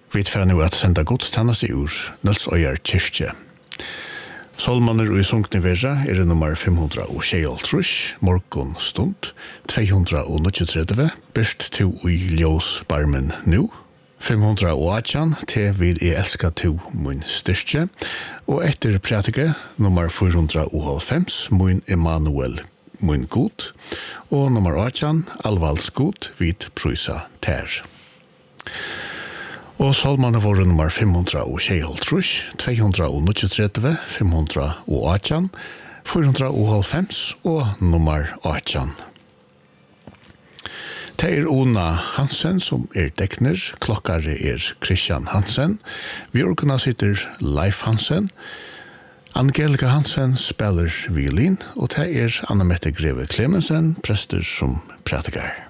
Vi får nu att sända godstjänst i ur Nölsøyar kyrkje. Solmaner og i sunkne verra det nummer 526, morgon stund, 239, best to i ljós barmen nu, 518, til vid elska to mun styrkje, og etter pratike nummer 490, mun Emanuel mun god, og nummer 18, alvals god, vid prysa ter. Og solmaner var nummer 526, 239, 518, 490 og nummer 18. Det Ona Hansen som dekner, klokkare Christian Hansen, vi sitter Leif Hansen, Angelika Hansen spiller violin, og det Anna Mette Greve Clemensen, prester som pratikar.